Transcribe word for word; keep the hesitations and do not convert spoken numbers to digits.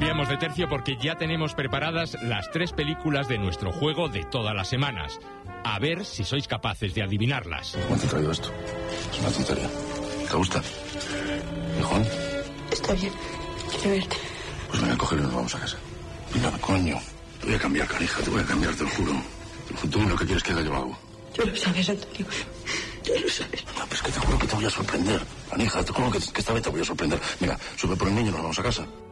Cambiamos de tercio porque ya tenemos preparadas las tres películas de nuestro juego de todas las semanas. A ver si sois capaces de adivinarlas. ¿Cómo te he traído esto? Es una tontería. ¿Te gusta? ¿Hijón? Está bien. Quiero verte. Pues venga, cógelo y nos vamos a casa. Venga, coño. Te voy a cambiar, canija. Te voy a cambiar, te lo juro. El futuro lo que quieres que haga yo hago. Tú lo sabes, Antonio. Tú lo sabes. No, pues que te juro que te voy a sorprender. Canija, te juro que, que esta vez te voy a sorprender. Venga, sube por el niño y nos vamos a casa.